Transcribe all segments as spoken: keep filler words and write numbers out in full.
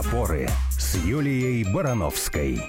опоры» с Юлией Барановской.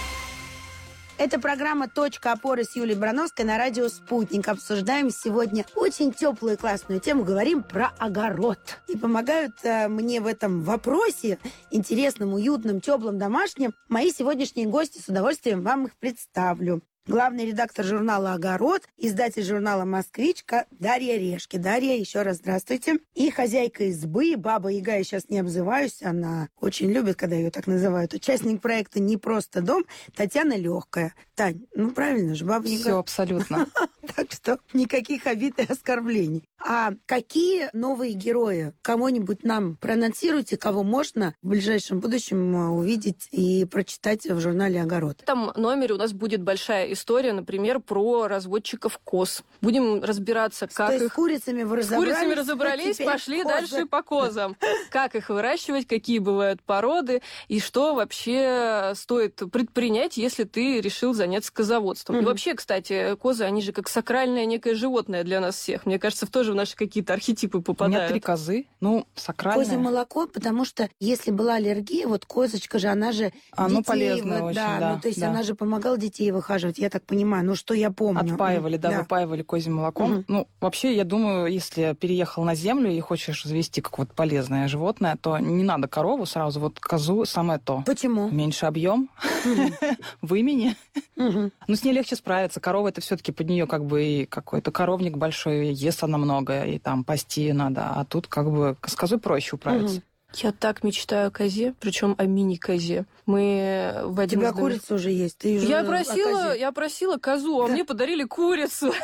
Это программа «Точка опоры» с Юлией Барановской на радио «Спутник». Обсуждаем сегодня очень теплую и классную тему. Говорим про огород. И помогают э, мне в этом вопросе, интересном, уютном, теплом, домашнем, мои сегодняшние гости. С удовольствием вам их представлю. Главный редактор журнала «Огород», издатель журнала «Москвичка» Дарья Решки. Дарья, еще раз здравствуйте. И хозяйка избы, Баба Яга, я сейчас не обзываюсь, она очень любит, когда ее так называют. Участник проекта «Не просто дом» Татьяна Легкая. Тань, ну правильно же, Баба Яга. Все абсолютно. Так что никаких обид и оскорблений. А какие новые герои? Кого-нибудь нам проанонсируйте, кого можно в ближайшем будущем увидеть и прочитать в журнале «Огород». В этом номере у нас будет большая история, например, про разводчиков коз. Будем разбираться, как То есть их... с курицами вы разобрались? С курицами разобрались, пошли козы. Дальше по козам. Как их выращивать, какие бывают породы, и что вообще стоит предпринять, если ты решил заняться козоводством. Mm-hmm. И вообще, кстати, козы, они же как сакральное некое животное для нас всех. Мне кажется, тоже в наши какие-то архетипы попадают. У меня три козы, ну, сакральное. Козье молоко, потому что если была аллергия, вот козочка же, она же Оно детей... полезное вот, очень, да, да. Ну, то есть да. она же помогала детей выхаживать, я так понимаю, ну, что я помню. Отпаивали, да, да. выпаивали козьим молоком. Угу. Ну, вообще, я думаю, если переехал на землю и хочешь завести какое-то полезное животное, то не надо корову сразу, вот козу самое то. Почему? Меньше объем в имени. Ну, с ней легче справиться. Корова — это все-таки под нее как бы и какой-то коровник большой, ест она много, и там пасти ее надо. А тут как бы с козой проще управиться. Я так мечтаю о козе, причем о мини-козе. Мы в один У тебя из... курица уже есть. Ты уже я, просила, я просила козу, а да. мне подарили курицу.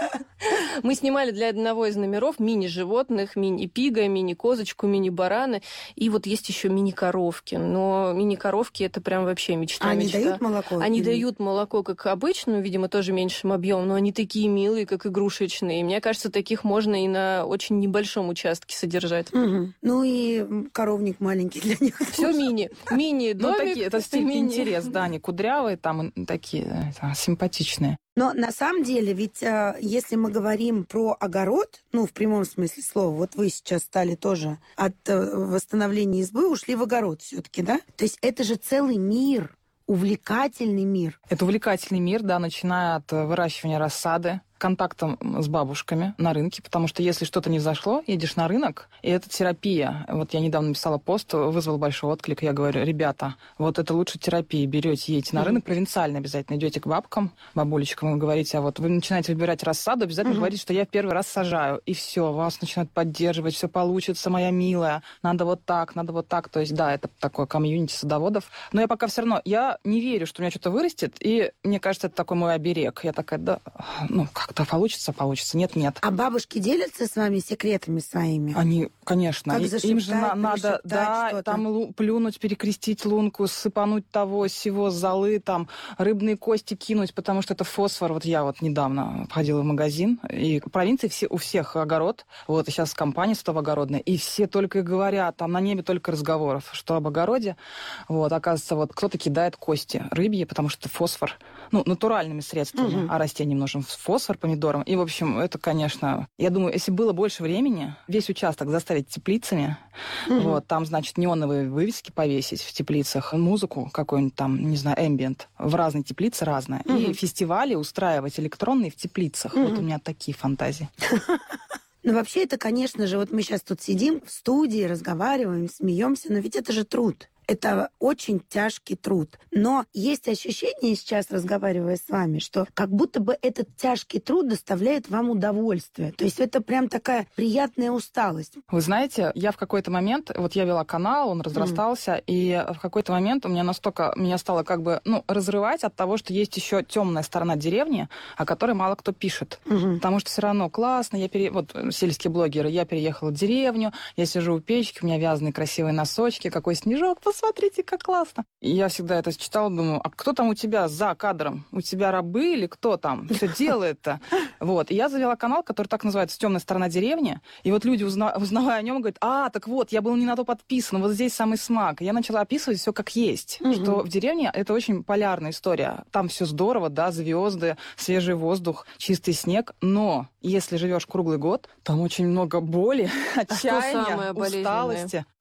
Мы снимали для одного из номеров мини-животных, мини-пига, мини-козочку, мини-бараны. И вот есть еще мини-коровки. Но мини-коровки — это прям вообще мечта. Они мечта. дают молоко? Они или... дают молоко, как обычно, видимо, тоже меньшим объемом, но они такие милые, как игрушечные. И мне кажется, таких можно и на очень небольшом участке содержать. Угу. Ну и коровник маленький для них. Все мини. Мини-домик. Ну, такие, это стиль интерес, да, они кудрявые, там такие да, симпатичные. Но на самом деле, ведь э, если мы говорим про огород, ну, в прямом смысле слова, вот вы сейчас стали тоже от э, восстановления избы, ушли в огород все-таки, да? То есть это же целый мир, увлекательный мир. Это увлекательный мир, да, начиная от выращивания рассады, контактом с бабушками на рынке, потому что если что-то не взошло, едешь на рынок, и это терапия. Вот я недавно написала пост, вызвал большой отклик, я говорю, ребята, вот это лучше терапии, берете, едете на рынок, провинциально обязательно идете к бабкам, бабулечкам, и говорите, а вот вы начинаете выбирать рассаду, обязательно uh-huh. говорите, что я первый раз сажаю, и все, вас начинают поддерживать, все получится, моя милая, надо вот так, надо вот так, то есть да, это такое комьюнити садоводов, но я пока все равно, я не верю, что у меня что-то вырастет, и мне кажется, это такой мой оберег, я такая, да, ну, как Как-то получится, получится. Нет, нет. А бабушки делятся с вами секретами своими? Они, конечно. Как зашептать, им же на, надо, да, что-то. Там лу, плюнуть, перекрестить лунку, сыпануть того, сего, золы, там, рыбные кости кинуть, потому что это фосфор. Вот я вот недавно ходила в магазин, и в провинции все, у всех огород, вот, и сейчас компания садово-огородная, и все только и говорят, там на небе только разговоров, что об огороде. Вот, оказывается, вот кто-то кидает кости рыбьи, потому что это фосфор, ну, натуральными средствами, угу. а растениям нужен фосфор, помидорам. И, в общем, это, конечно... Я думаю, если было больше времени, весь участок заставить теплицами, угу. вот, там, значит, неоновые вывески повесить в теплицах, музыку какую-нибудь там, не знаю, эмбиент, в разные теплицы разное, угу. и фестивали устраивать электронные в теплицах. Угу. Вот у меня такие фантазии. Ну, вообще, это, конечно же, вот мы сейчас тут сидим в студии, разговариваем, смеемся, но ведь это же труд. Это очень тяжкий труд. Но есть ощущение сейчас, разговаривая с вами, что как будто бы этот тяжкий труд доставляет вам удовольствие. То есть это прям такая приятная усталость. Вы знаете, я в какой-то момент, вот я вела канал, он разрастался, mm. и в какой-то момент у меня настолько, меня стало как бы, ну, разрывать от того, что есть еще темная сторона деревни, о которой мало кто пишет. Mm-hmm. Потому что все равно классно, я пере... вот сельские блогеры, я переехала в деревню, я сижу у печки, у меня вязаные красивые носочки, какой снежок, смотрите, как классно. И я всегда это читала, думаю, а кто там у тебя за кадром? У тебя рабы или кто там все делает-то? Вот. И я завела канал, который так называется «Темная сторона деревни». И вот люди, узна... узнавая о нем, говорят, а, так вот, я был не на то подписан, вот здесь самый смак. И я начала описывать все как есть. Угу. Что в деревне это очень полярная история. Там все здорово, да, звезды, свежий воздух, чистый снег. Но если живешь круглый год, там очень много боли, отчаяния, а усталости.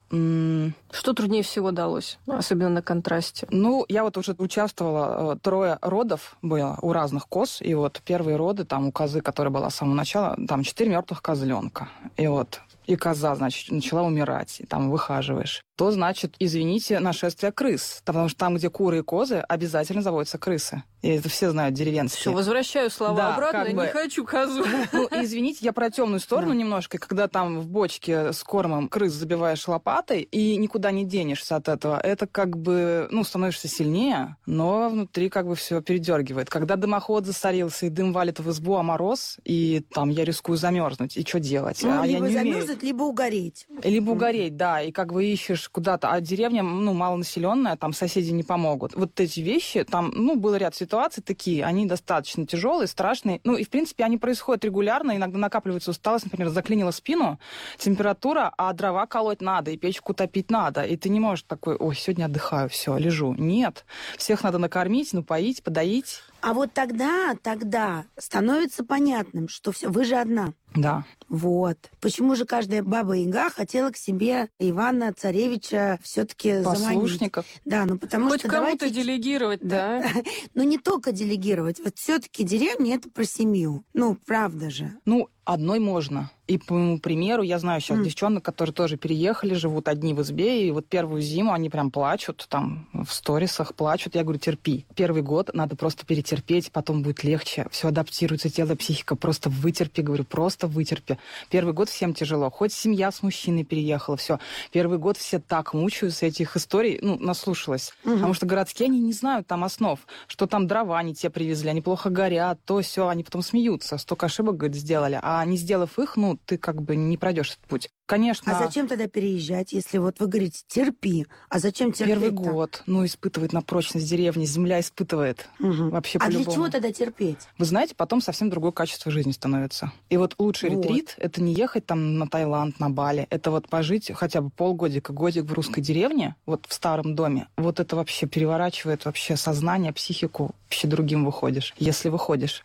Что труднее всего далось, особенно на контрасте? Ну, я вот уже участвовала, трое родов было у разных коз, и вот первые роды там у козы, которая была с самого начала, там четыре мертвых козленка. И вот и коза, значит, начала умирать, и там выхаживаешь. То, значит, извините, нашествие крыс. Потому что там, где куры и козы, обязательно заводятся крысы. И это все знают, деревенские. Все, возвращаю слова да, обратно, как я бы... не хочу козу. Ну, извините, я про темную сторону да. немножко. Когда там в бочке с кормом крыс забиваешь лопатой, и никуда не денешься от этого, это как бы, ну, становишься сильнее, но внутри как бы все передергивает. Когда дымоход засорился, и дым валит в избу, а мороз, и там я рискую замерзнуть, и что делать? Ну, а либо я не замерзнуть, умею. либо угореть. Либо угореть, да, и как бы ищешь куда-то. А деревня, ну, малонаселенная, там соседи не помогут. Вот эти вещи, там, ну, был ряд ситуаций такие, они достаточно тяжелые, страшные. Ну, и, в принципе, они происходят регулярно, иногда накапливается усталость, например, заклинила спину, температура, а дрова колоть надо, и печку топить надо. И ты не можешь такой, ой, сегодня отдыхаю, все, лежу. Нет. Всех надо накормить, напоить, подоить. А вот тогда, тогда становится понятным, что все, вы же одна. Да. Вот. Почему же каждая баба-яга хотела к себе Ивана Царевича все-таки заманить? Послушников. Да, ну потому Хоть что кому-то давайте... делегировать, да. да. Но не только делегировать. Вот все-таки деревня — это про семью. Ну, правда же. Ну, одной можно. И по моему примеру, я знаю сейчас mm. девчонок, которые тоже переехали, живут одни в избе, и вот первую зиму они прям плачут, там в сторисах плачут. Я говорю, терпи. Первый год надо просто перетерпеть, потом будет легче. Все адаптируется, тело, психика. Просто вытерпи, говорю, просто вытерпи. Первый год всем тяжело. Хоть семья с мужчиной переехала, все. Первый год все так мучаются этих историй, ну, наслушалась. Mm-hmm. Потому что городские, они не знают там основ, что там дрова не те привезли, они плохо горят, то все, они потом смеются. Столько ошибок, говорит, сделали. А не сделав их, ну, ты как бы не пройдешь этот путь. Конечно. А зачем тогда переезжать, если вот вы говорите, терпи? А зачем терпеть? Первый год. Ну, испытывает на прочность деревни. Земля испытывает. Угу. Вообще а по-любому. для чего тогда терпеть? Вы знаете, потом совсем другое качество жизни становится. И вот лучший вот. ретрит — это не ехать там на Таиланд, на Бали. Это вот пожить хотя бы полгодика, годик в русской деревне, вот в старом доме. Вот это вообще переворачивает вообще сознание, психику. Вообще другим выходишь, если выходишь.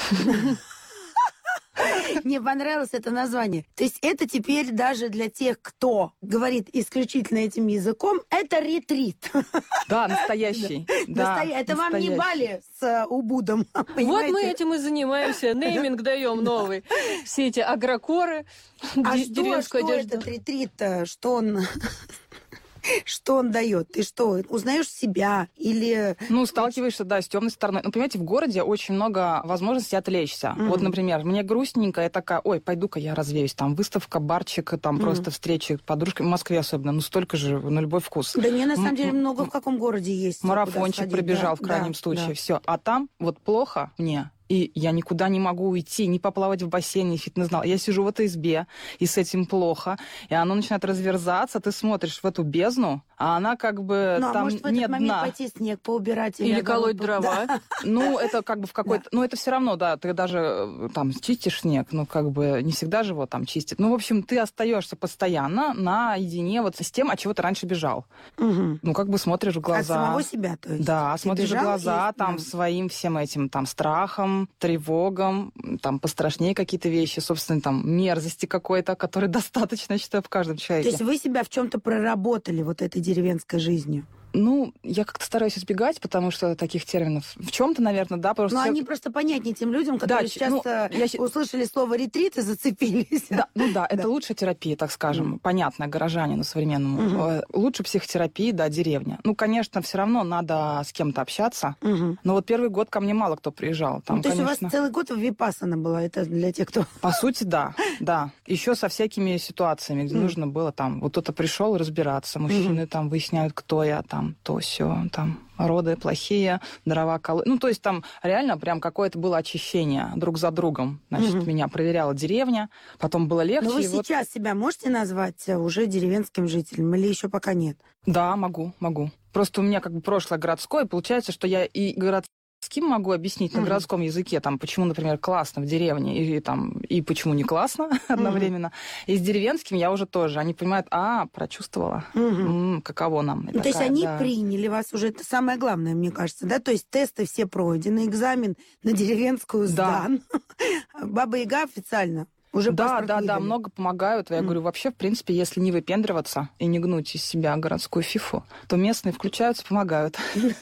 Мне понравилось это название. То есть это теперь даже для тех, кто говорит исключительно этим языком, это ретрит. Да, настоящий. Да, Настоя... Это настоящий. вам не Бали с uh, Убудом. Вот мы этим и занимаемся. Нейминг даем новый. Все эти агрокоры, а деревенскую что, что одежду. этот ретрит-то? Что он... Что он дает? Ты что, узнаешь себя или... Ну, сталкиваешься, да, с темной стороной. Ну, понимаете, в городе очень много возможностей отвлечься. Mm-hmm. Вот, например, мне грустненько, я такая, ой, пойду-ка я развеюсь. Там выставка, барчик, там mm-hmm. просто встречи с подружками. В Москве особенно. Ну, столько же, на любой вкус. Да не, на самом деле, много в каком городе есть. Марафончик пробежал, да, в крайнем да, случае. Да. Все. А там вот плохо мне. И я никуда не могу уйти, не поплавать в бассейне, фитнес-зал. Я сижу в этой избе, и с этим плохо. И оно начинает разверзаться, ты смотришь в эту бездну, а она как бы ну, там а может, в нет этот момент дна. пойти снег поубирать? Или, или колоть дрова. Да. Ну, это как бы в какой-то... Да. Ну, это все равно, да, ты даже там чистишь снег, ну, как бы не всегда же его там чистит. Ну, в общем, ты остаешься постоянно наедине вот с тем, от чего ты раньше бежал. Угу. Ну, как бы смотришь в глаза. От самого себя, то есть? Да, ты смотришь в глаза и... там да. своим всем этим там страхом, тревогой, там пострашнее какие-то вещи, собственно, там мерзости какой-то, которой достаточно, я считаю, в каждом человеке. То есть вы себя в чем-то проработали вот этой деревенской жизнью? Ну, я как-то стараюсь избегать, потому что таких терминов в чем-то, наверное, да, просто... Но все... они просто понятнее тем людям, которые да, сейчас ну, я... услышали слово ретрит и зацепились. Да, ну да, это да. лучшая терапия, так скажем, mm. понятная горожанину современному. Mm-hmm. Лучше психотерапии, да, деревня. Ну, конечно, все равно надо с кем-то общаться. Mm-hmm. Но вот первый год ко мне мало кто приезжал. Там, ну, то конечно... есть у вас целый год випассана была, это для тех, кто... По сути, да, да. Еще со всякими ситуациями, где mm. нужно было там, вот кто-то пришел разбираться, мужчины mm-hmm. там выясняют, кто я, там, то, сё. Там роды плохие, дрова колы. Ну, то есть там реально прям какое-то было очищение друг за другом. Значит, угу. меня проверяла деревня, потом было легче. Но вы вот... сейчас себя можете назвать уже деревенским жителем или еще пока нет? Да, могу, могу. Просто у меня как бы прошлое городское, получается, что я и городским могу объяснить на mm-hmm. городском языке, там, почему, например, классно в деревне, и, там, и почему не классно одновременно. Mm-hmm. И с деревенским я уже тоже. Они понимают, а, прочувствовала, mm-hmm. м-м, каково нам. Ну, такая, то есть они да. приняли вас уже, это самое главное, мне кажется, да? То есть тесты все пройдены, экзамен на деревенскую сдан. Да. Баба-Яга официально. Уже да, да, выдали. да, много помогают. Я mm. говорю, вообще, в принципе, если не выпендриваться и не гнуть из себя городскую фифу, то местные включаются, помогают.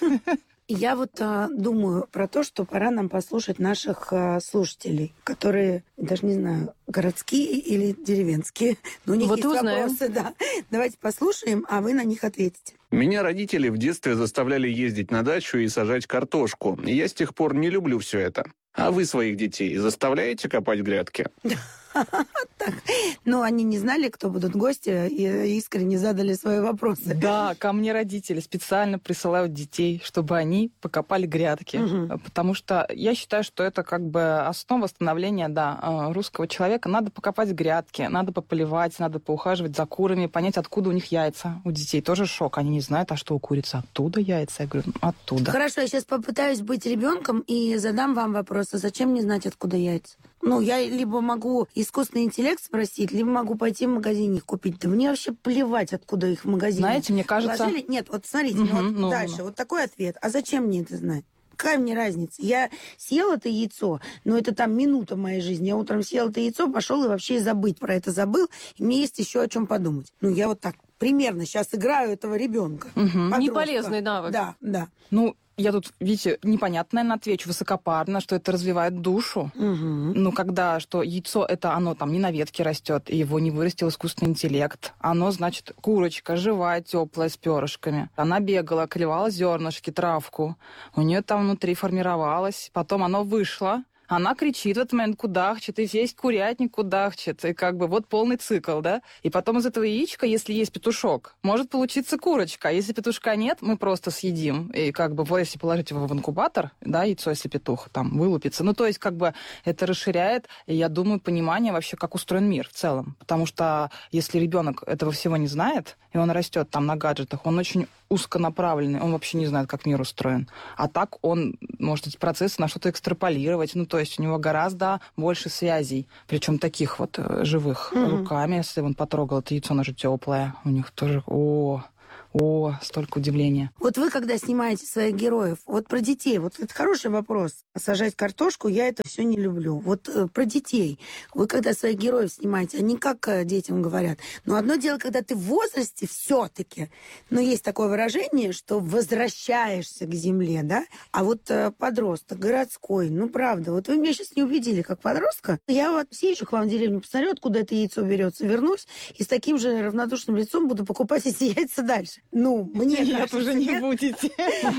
Я вот а, думаю про то, что пора нам послушать наших а, слушателей, которые, даже не знаю, городские или деревенские. Но у них вот есть узнаем. вопросы, да. Давайте послушаем, а вы на них ответите. Меня родители в детстве заставляли ездить на дачу и сажать картошку. И я с тех пор не люблю все это. А вы своих детей заставляете копать грядки? Так. Ну, они не знали, кто будут гости, и искренне задали свои вопросы. Да, ко мне родители специально присылают детей, чтобы они покопали грядки. Угу. Потому что я считаю, что это как бы основа становления, да, русского человека. Надо покопать грядки, надо пополивать, надо поухаживать за курами, понять, откуда у них яйца. У детей тоже шок. Они не знают, а что у курицы оттуда яйца? Я говорю, оттуда. Хорошо, я сейчас попытаюсь быть ребенком и задам вам вопрос, а зачем мне знать, откуда яйца? Ну, я либо могу искусственный интеллект спросить, либо могу пойти в магазине их купить. Да мне вообще плевать, откуда их в магазине. Знаете, мне кажется... Положили? Нет, вот смотрите, угу, ну, вот ну, дальше. Ну. Вот такой ответ. А зачем мне это знать? Какая мне разница? Я съел это яйцо, но это там минута моей жизни. Я утром съел это яйцо, пошел и вообще забыть про это забыл. И мне есть еще о чем подумать. Ну, я вот так примерно сейчас играю этого ребенка. Угу. Неполезный навык. Да, да. Ну, я тут, видите, непонятно, наверное, отвечу, высокопарно, что это развивает душу. Угу. Ну, когда, что яйцо, это оно там не на ветке растет, и его не вырастил искусственный интеллект. Оно, значит, курочка живая, теплая, с перышками. Она бегала, клевала зернышки, травку. У нее там внутри формировалось. Потом оно вышло. Она кричит в этот момент, кудахчет, и весь курятник кудахчет. И как бы вот полный цикл, да? И потом из этого яичка, если есть петушок, может получиться курочка. А если петушка нет, мы просто съедим. И как бы, вот если положить его в инкубатор, да, яйцо, если петух там вылупится. Ну, то есть как бы это расширяет, я думаю, понимание вообще, как устроен мир в целом. Потому что если ребенок этого всего не знает, и он растет там на гаджетах, он очень узконаправленный, он вообще не знает, как мир устроен. А так он может эти процессы на что-то экстраполировать. Ну, то есть у него гораздо больше связей, причем таких вот живых, mm-hmm. руками. Если он потрогал это яйцо, оно же теплое. У них тоже... О, о, столько удивления. Вот вы, когда снимаете своих героев, вот про детей, вот это хороший вопрос. Сажать картошку, я это все не люблю. Вот э, про детей. Вы, когда своих героев снимаете, они как э, детям говорят. Но одно дело, когда ты в возрасте все-таки, но есть такое выражение, что возвращаешься к земле, да? А вот э, подросток, городской, ну, правда, вот вы меня сейчас не убедили, как подростка. Я вот съезжу к вам в деревню, посмотрю, откуда это яйцо берется, вернусь, и с таким же равнодушным лицом буду покупать эти яйца дальше. Ну, мне Нет, кажется, уже не нет. будете.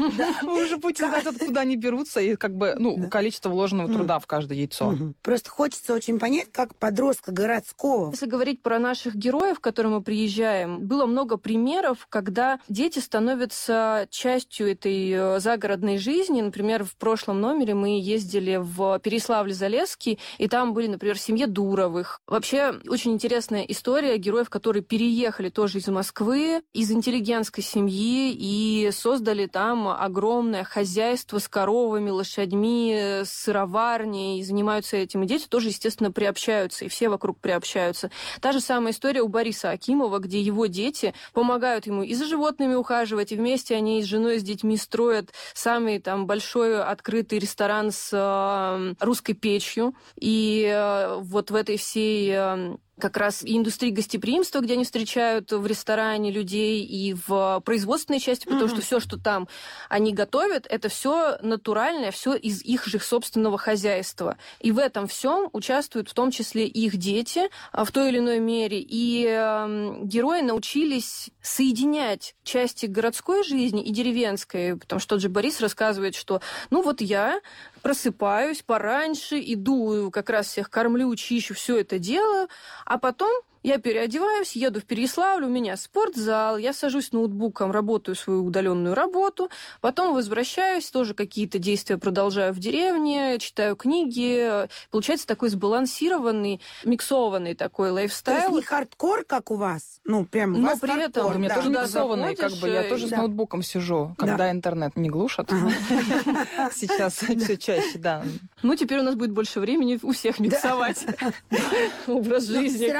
Вы уже будете знать, откуда они берутся, и как бы, ну, количество вложенного труда в каждое яйцо. Просто хочется очень понять, как подростка городского. Если говорить про наших героев, к которым мы приезжаем, было много примеров, когда дети становятся частью этой загородной жизни. Например, в прошлом номере мы ездили в Переяславль-Залесский, и там были, например, в семье Дуровых. Вообще, очень интересная история героев, которые переехали тоже из Москвы, из интеллигентской семьи, и создали там огромное хозяйство с коровами, лошадьми, с сыроварней, и занимаются этим. И дети тоже, естественно, приобщаются, и все вокруг приобщаются. Та же самая история у Бориса Акимова, где его дети помогают ему и за животными ухаживать, и вместе они с женой, с детьми строят самый там большой открытый ресторан с э, русской печью. И э, вот в этой всей... Э, как раз и индустрии гостеприимства, где они встречают в ресторане людей, и в производственной части, потому uh-huh. что все, что там они готовят, это все натуральное, все из их же собственного хозяйства. И в этом всем участвуют в том числе их дети в той или иной мере. И э, герои научились соединять части городской жизни и деревенской, потому что тот же Борис рассказывает, что ну вот я просыпаюсь пораньше, иду, как раз всех кормлю, чищу, все это делаю, а потом я переодеваюсь, еду в Переяславль, у меня спортзал, я сажусь с ноутбуком, работаю свою удаленную работу, потом возвращаюсь, тоже какие-то действия продолжаю в деревне, читаю книги. Получается такой сбалансированный, миксованный такой лайфстайл. То есть не хардкор, как у вас? Ну, прям у Но вас при хардкор, этом у меня да. тоже туда миксованный, как бы я тоже да. с ноутбуком сижу, когда Да. интернет не глушат. Сейчас все чаще, да. Ну, теперь у нас будет больше времени у всех миксовать образ Но жизни. все равно вы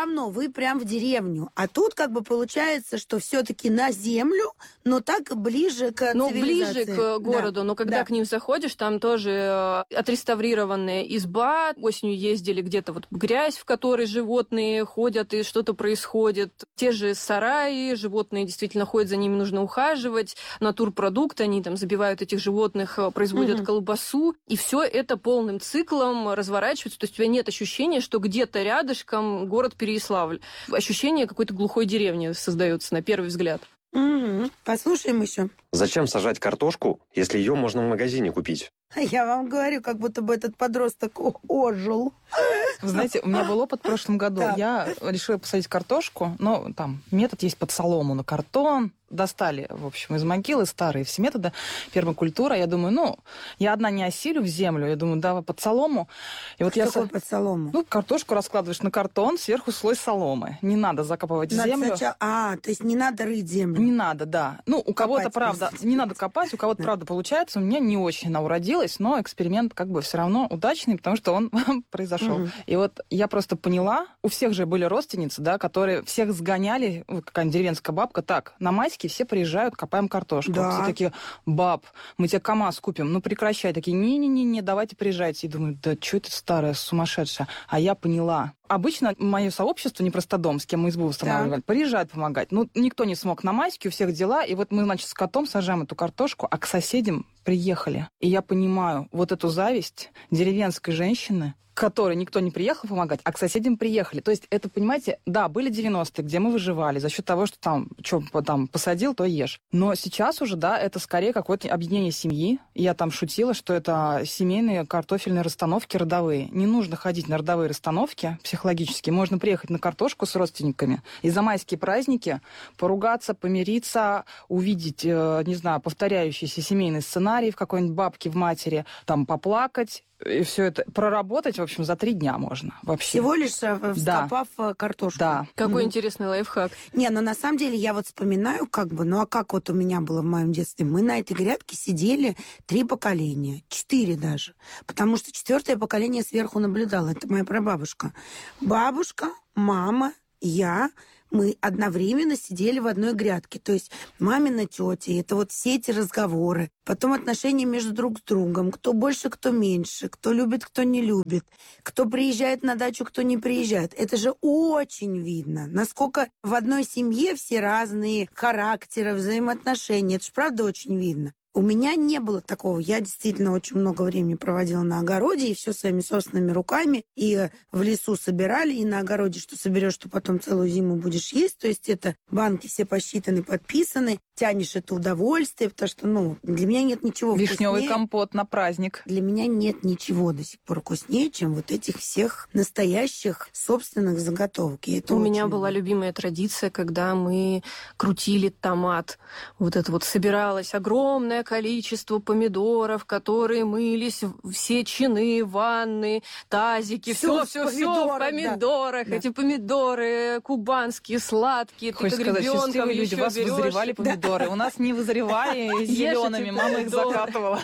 мы прям в деревню. А тут как бы получается, что все-таки на землю, но так ближе к Ну, цивилизации. ближе к городу, да. но когда да. к ним заходишь, там тоже отреставрированная изба. Осенью ездили где-то вот грязь, в которой животные ходят и что-то происходит. Те же сараи, животные действительно ходят, за ними нужно ухаживать. Натурпродукт, они там забивают этих животных, производят угу. колбасу. И все это полным циклом разворачивается. То есть у тебя нет ощущения, что где-то рядышком город Переяславль. Ощущение какой-то глухой деревни создается на первый взгляд. Угу. Послушаем еще. Зачем сажать картошку, если ее можно в магазине купить? Я вам говорю, как будто бы этот подросток ожил. Вы знаете, у меня был опыт в прошлом году. Да. Я решила посадить картошку, но там метод есть под солому на картон. Достали, в общем, из могилы старые все методы пермакультура. Я думаю, ну, я одна не осилю в землю. Я думаю, давай под солому. И вот Что я такое со... под солому? Ну, картошку раскладываешь на картон, сверху слой соломы. Не надо закапывать надо землю. Сначала... А, то есть не надо рыть землю? Не надо, да. Ну, у кого-то, правда, не надо копать, у кого-то, да. правда, получается. У меня не очень она уродилась, но эксперимент как бы все равно удачный, потому что он произошел. Угу. И вот я просто поняла, у всех же были родственницы, да, которые всех сгоняли, какая-нибудь деревенская бабка, так, на майские все приезжают, копаем картошку. Да. Все такие, баб, мы тебе КамАЗ купим, ну прекращай. Такие, не-не-не, давайте приезжайте. И думаю, да что это старая, сумасшедшая. А я поняла. Обычно мое сообщество, не просто дом, с кем мы избу устанавливали, да. приезжают помогать. Ну, никто не смог на майске, у всех дела. И вот мы, значит, с котом сажаем эту картошку, а к соседям приехали. И я понимаю вот эту зависть деревенской женщины, к которой никто не приехал помогать, а к соседям приехали. То есть это, понимаете, да, были девяностые, где мы выживали за счет того, что там, что там посадил, то ешь. Но сейчас уже, да, это скорее какое-то объединение семьи. Я там шутила, что это семейные картофельные расстановки родовые. Не нужно ходить на родовые расстановки психологически. Можно приехать на картошку с родственниками и за майские праздники поругаться, помириться, увидеть, не знаю, повторяющийся семейный сценарий в какой-нибудь бабке в матери, там поплакать, и все это проработать, в общем, за три дня можно вообще. Всего лишь вскопав да. картошку. Да. Какой mm-hmm. интересный лайфхак. Не, ну на самом деле я вот вспоминаю, как бы, ну а как вот у меня было в моем детстве. Мы на этой грядке сидели три поколения, четыре даже. Потому что четвертое поколение сверху наблюдало. Это моя прабабушка. Бабушка, мама, я... Мы одновременно сидели в одной грядке. То есть мамина тетя, это вот все эти разговоры. Потом отношения между друг с другом. Кто больше, кто меньше. Кто любит, кто не любит. Кто приезжает на дачу, кто не приезжает. Это же очень видно. Насколько в одной семье все разные характеры, взаимоотношения. Это же правда очень видно. У меня не было такого. Я действительно очень много времени проводила на огороде, и все своими собственными руками. И в лесу собирали, и на огороде что соберешь, что потом целую зиму будешь есть. То есть это банки все посчитаны, подписаны. Тянешь это удовольствие, потому что, ну, для меня нет ничего вкуснее. Вишневый компот на праздник. Для меня нет ничего до сих пор вкуснее, чем вот этих всех настоящих собственных заготовок. И это У очень... меня была любимая традиция, когда мы крутили томат. Вот это вот собиралось огромное количество помидоров, которые мылись, все чины, ванны, тазики, все, все, все в помидорах. Да. Эти помидоры кубанские, сладкие. Хочешь ты сказать, ребенком счастливые люди, у вас берешь. Вызревали помидоры. Да. У нас не вызревали зелеными, мама их закатывала.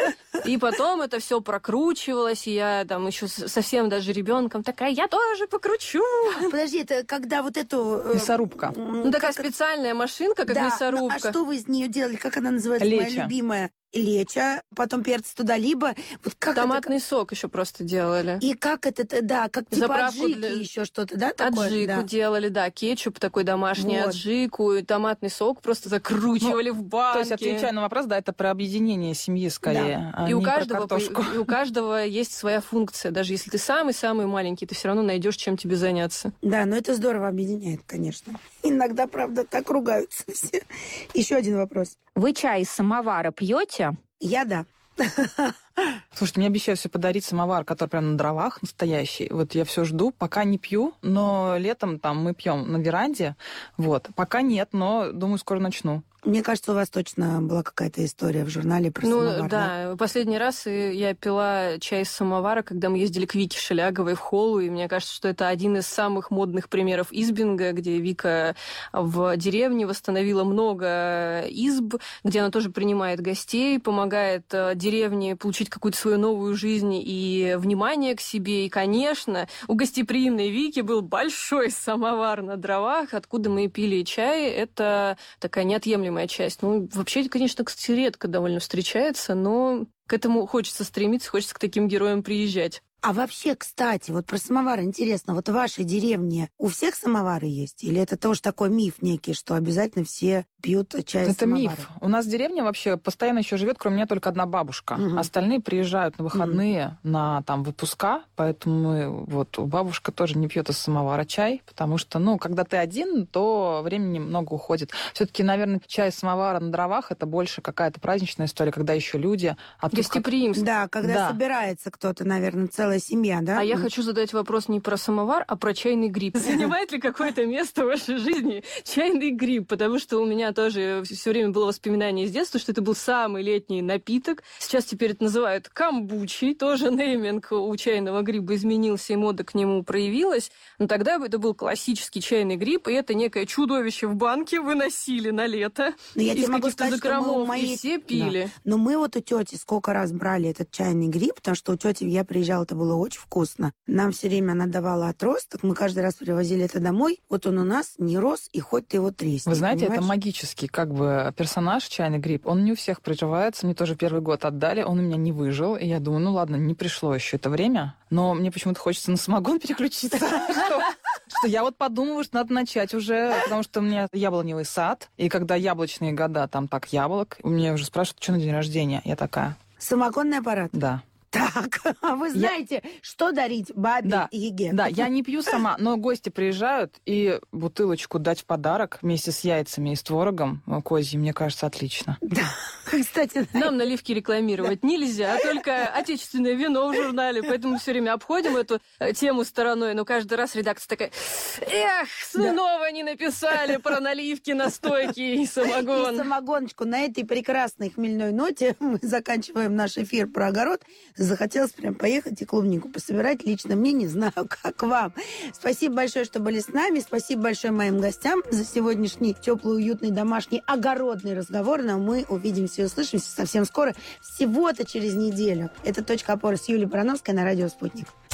И потом это все прокручивалось, и я там еще совсем даже ребенком такая, я тоже покручу. Подожди, это когда вот эту... Мясорубка. Ну, такая как... специальная машинка, как да, мясорубка. Ну, а что вы из нее делали? Как она называется? Леча. Моя любимая. Леча, потом перец туда, либо... Вот как томатный это... сок еще просто делали. И как это, да, как типа Заправку аджики для... еще что-то, да? Такое? Аджику да. делали, да, кетчуп такой домашний, вот. Аджику, и томатный сок просто закручивали ну, в банке. То есть, отвечая на вопрос, да, это про объединение семьи скорее, да. а и у не каждого, про картошку. И у каждого есть своя функция. Даже если ты самый-самый маленький, ты все равно найдешь, чем тебе заняться. Да, но это здорово объединяет, конечно. Иногда, правда, так ругаются все. Еще один вопрос. Вы чай из самовара пьете? Я да. Слушайте, мне обещают все подарить самовар, который прям на дровах настоящий. Вот я все жду, пока не пью, но летом там мы пьем на веранде. Вот. Пока нет, но думаю, скоро начну. Мне кажется, у вас точно была какая-то история в журнале про ну, самовар. Да, да, последний раз я пила чай из самовара, когда мы ездили к Вике Шеляговой в Холлу, и мне кажется, что это один из самых модных примеров избинга, где Вика в деревне восстановила много изб, где она тоже принимает гостей, помогает деревне получить какую-то свою новую жизнь и внимание к себе. И, конечно, у гостеприимной Вики был большой самовар на дровах, откуда мы пили чай. Это такая неотъемлемая часть. Ну, вообще, конечно, кстати, редко довольно встречается, но к этому хочется стремиться, хочется к таким героям приезжать. А вообще, кстати, вот про самовар интересно, вот в вашей деревне у всех самовары есть? Или это тоже такой миф некий, что обязательно все пьют чай из Это самовара? миф. У нас в деревне вообще постоянно еще живет, кроме меня, только одна бабушка. Угу. Остальные приезжают на выходные, угу. на там выпуска, поэтому мы, вот бабушка тоже не пьет из самовара чай, потому что, ну, когда ты один, то времени много уходит. Все-таки, наверное, чай из самовара на дровах это больше какая-то праздничная история, когда еще люди... А гостеприимство. Как... Да, когда да. собирается кто-то, наверное, целая семья, да? А я хочу задать вопрос не про самовар, а про чайный гриб. Занимает ли какое-то место в вашей жизни чайный гриб? Потому что у меня тоже все время было воспоминание из детства, что это был самый летний напиток. Сейчас теперь это называют камбучей. Тоже нейминг у чайного гриба изменился, и мода к нему проявилась. Но тогда это был классический чайный гриб, и это некое чудовище в банке выносили на лето. Но я тебе могу сказать, закромов, что мы мои... и все пили. Да. Но мы вот у тети сколько раз брали этот чайный гриб, потому что у тети я приезжала, это было очень вкусно. Нам все время она давала отросток, мы каждый раз привозили это домой. Вот он у нас не рос, и хоть ты его тресни. Вы знаете, понимаешь? это магический как бы персонаж, чайный гриб. Он не у всех приживается. Мне тоже первый год отдали, он у меня не выжил. И я думаю, ну ладно, не пришло еще это время. Но мне почему-то хочется на самогон переключиться. Что я вот подумала, что надо начать уже, потому что у меня яблоневый сад. И когда яблочные года, там так яблок, у меня уже спрашивают, что на день рождения. Я такая... Самогонный аппарат? Да. Так, а вы знаете, я... что дарить бабе да, и Еге? Да, я не пью сама, но гости приезжают, и бутылочку дать в подарок вместе с яйцами и с творогом козьим, мне кажется, отлично. Да, кстати... Нам наливки рекламировать да. нельзя, только отечественное вино в журнале, поэтому мы все время обходим эту тему стороной, но каждый раз редакция такая, эх, снова да. не написали про наливки, настойки и самогон. И самогоночку. На этой прекрасной хмельной ноте мы заканчиваем наш эфир про огород. Захотелось прям поехать и клубнику пособирать. Лично мне, не знаю, как вам. Спасибо большое, что были с нами. Спасибо большое моим гостям за сегодняшний теплый, уютный, домашний, огородный разговор. Но мы увидимся и услышимся совсем скоро, всего-то через неделю. Это «Точка опоры» с Юлией Барановской на радио «Спутник».